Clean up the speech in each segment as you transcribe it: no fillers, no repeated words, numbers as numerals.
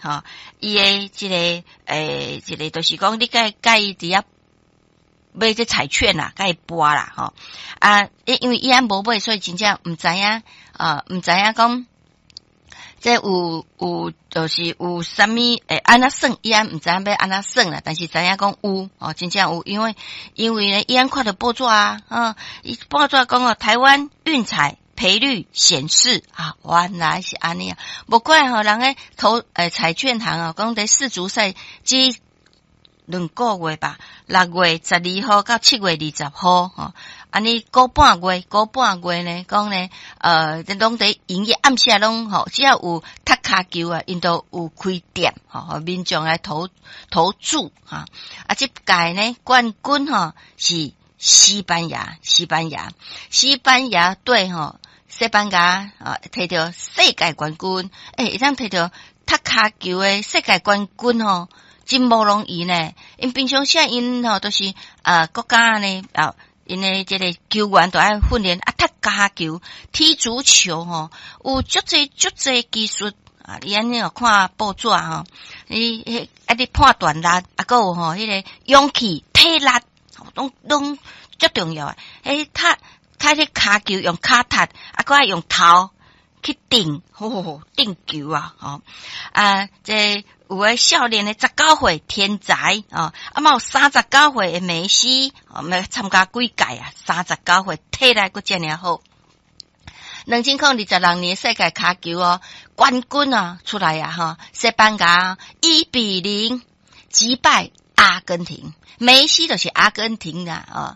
哈，伊诶这个就是讲你该伊伫遐买这彩券啦，该拨啦吼因为伊安无买，所以真正毋知影毋知影讲这有就是有啥物安怎算，伊安毋知影要安怎算啦，但是知影讲有真正有，因为呢伊安看到报纸伊报纸讲台湾运彩赔率显示原来是安尼无怪人诶投彩券行讲伫世足赛即2个月吧，6月12号到7月20号安尼个半月呢，讲呢拢伫营业暗时拢只要有踢骹球因都有开店民众来投注即届呢冠军是西班牙队西班牙摕到世界冠军，会当摕到踢骹球诶世界冠军真无容易呢。因平常时因都是国家呢因诶这个球员都爱训练踢骹球、踢足球有足侪技术你安尼看报纸你判断力还有迄个勇气、体力拢足重要踢迄骹球用骹踢还爱用头去顶球这有诶少年诶19岁天才嘛有39岁诶梅西要参加几届39岁体力佫遮尔好。2026年世界骹球冠军出来西班牙1-0击败阿根廷，梅西就是阿根廷啦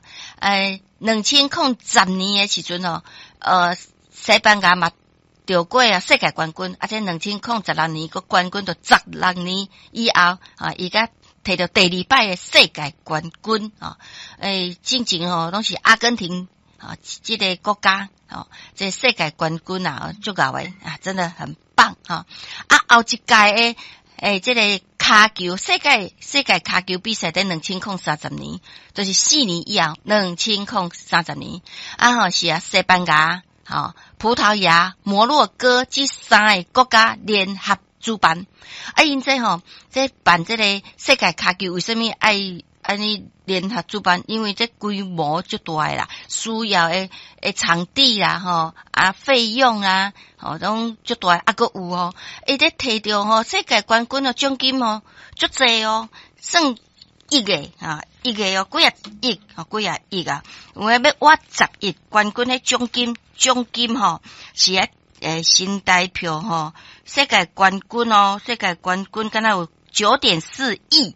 2010年诶时阵西班牙嘛得过世界冠军这2016年个冠军就16年以后伊甲摕到第2摆诶世界冠军进前拢是阿根廷这个国家这世界冠军足够诶真的很棒后一届诶这个骹球世界骹球比赛在2030年，就是4年以后2030年是西班牙葡萄牙、摩洛哥这3个国家联合主办因这办这个世界骹球为什么安尼联合主办？因为这规模足大啦，需要诶场地啦费用拢足大还佫有伊咧摕到世界冠军奖金足侪算亿个亿个几啊亿有诶要挖10亿冠军诶奖金是新台票世界冠军敢若有 9.4 亿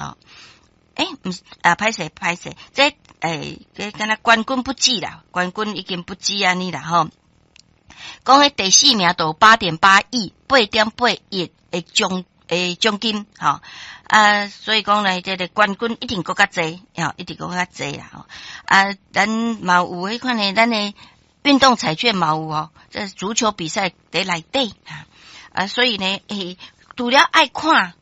歹势这敢若冠军不止啦，冠军已经不止安尼啦讲第4名都有 8.8 亿 8.8 亿诶奖金所以讲呢这个冠军一定更加侪一定更加侪啦咱嘛有迄款呢咱的运动彩券嘛有这足球比赛在内底所以呢除了爱看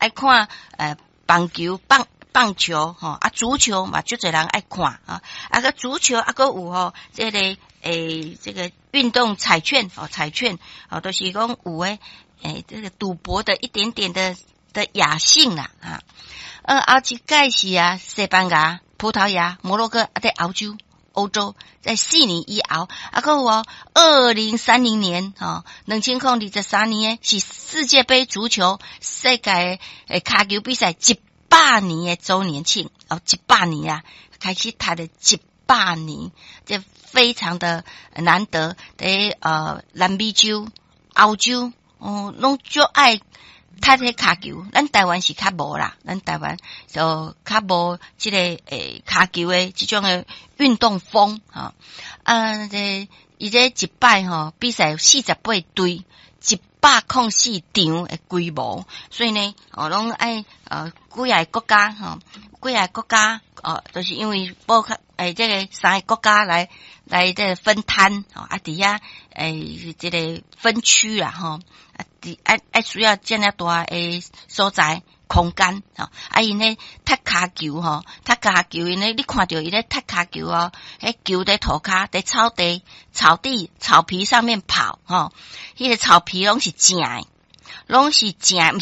棒球足球嘛就侪人爱看个足球个有这个这个运动彩券都是讲有这个赌博的一点点的雅兴啦后一届是西班牙、葡萄牙、摩洛哥在欧洲在4年以后还有2030年2023年是世界杯足球世界骹球比赛100年的周年庆100年开始踢的100年，这非常的难得在南美洲、欧洲拢足爱踢迄骹球，咱台湾是较无啦，咱台湾就较无这个骹球的这种的运动风伊这一摆比赛有48队104场的规模，所以呢拢爱几个国家就是因为这个3个国家来这个分摊伫遐这个分区啦需要这么大诶所在空间因呢踢骹球因呢你看到伊咧踢骹球迄球在涂骹在草皮上面跑迄个草皮拢是正的，毋